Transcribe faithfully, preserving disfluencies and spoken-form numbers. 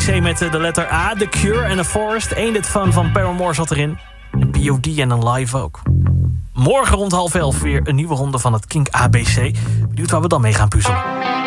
C met de letter A. The Cure en A Forest. Ain't It Fun van Paramore zat erin. En P O D en een live ook. Morgen rond half elf weer een nieuwe ronde van het Kink A B C. Benieuwd waar we dan mee gaan puzzelen.